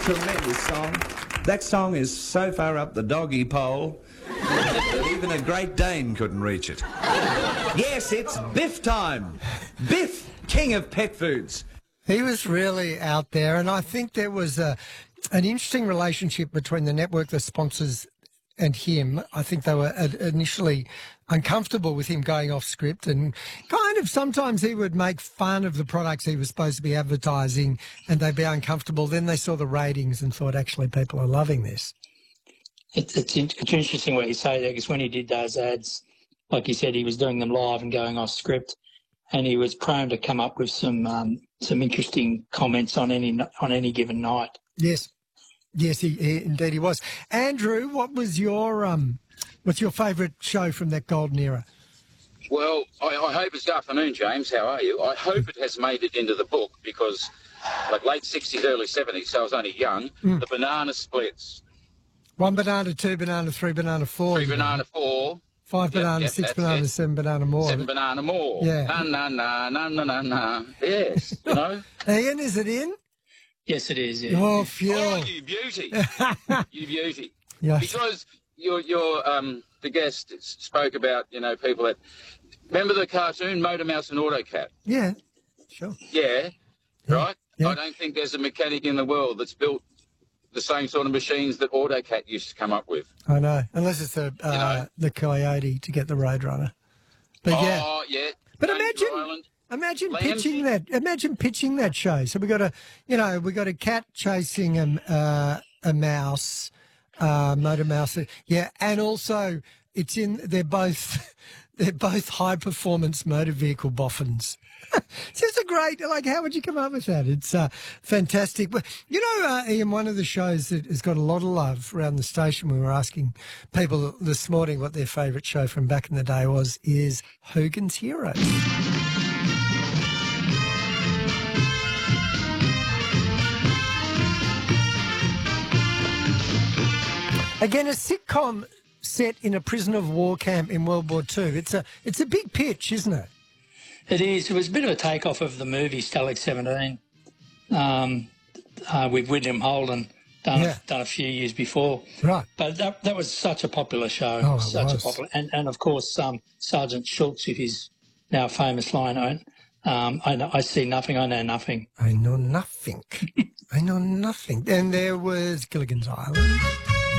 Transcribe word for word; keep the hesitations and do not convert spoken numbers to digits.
tremendous song. That song is so far up the doggy pole that even a Great Dane couldn't reach it. Yes, it's Biff time. Biff, king of pet foods. He was really out there, and I think there was a, an interesting relationship between the network, the sponsors, and him. I think they were initially uncomfortable with him going off script, and kind of sometimes he would make fun of the products he was supposed to be advertising, and they'd be uncomfortable. Then they saw the ratings and thought, actually, people are loving this. It's, it's, it's interesting what you say there, because when he did those ads, like you said, he was doing them live and going off script, and he was prone to come up with some um, some interesting comments on any on any given night. Yes, yes, he, he indeed he was. Andrew, what was your um, what's your favourite show from that golden era? Well, I, I hope it's afternoon, James. How are you? I hope it has made it into the book because, like late sixties, early seventies, so I was only young. Mm. The Banana Splits. One banana, two banana, three banana, four. Three banana, four. Five yep, bananas, yep, six bananas, it. seven banana more. Seven banana more. Yeah. Na, na, na, na, na, na, na. Yes, you know. Ian, is it in? Yes, it is, yeah. Oh, phew. Oh, you beauty. You beauty. Yes. Because your, your, um, the guest spoke about, you know, people that... Remember the cartoon, Motor Mouse and Autocat? Yeah, sure. Yeah, yeah. right? Yeah. I don't think there's a mechanic in the world that's built the same sort of machines that Autocat used to come up with. I know, unless it's the uh, you know? the Coyote to get the Roadrunner. But yeah, oh yeah. But Danger imagine, Island, imagine Lambsy. pitching that. Imagine pitching that show. So we got a, you know, we got a cat chasing a uh, a mouse, uh, motor mouse. Yeah, and also it's in. They're both. They're both high-performance motor vehicle boffins. It's just a great, like, how would you come up with that? It's uh, fantastic. But, you know, uh, Ian, one of the shows that has got a lot of love around the station, we were asking people this morning what their favourite show from back in the day was, is Hogan's Heroes. Again, a sitcom set in a prisoner of war camp in World War Two. It's a it's a big pitch, isn't it? It is. It was a bit of a takeoff of the movie Stalag seventeen um, uh, with William Holden, done, yeah. done a few years before. Right. But that that was such a popular show. Oh, it such was. a popular, and, and of course um, Sergeant Schultz with his now famous line, um, I, know, I see nothing, I know nothing. I know nothing. I know nothing. And there was Gilligan's Island.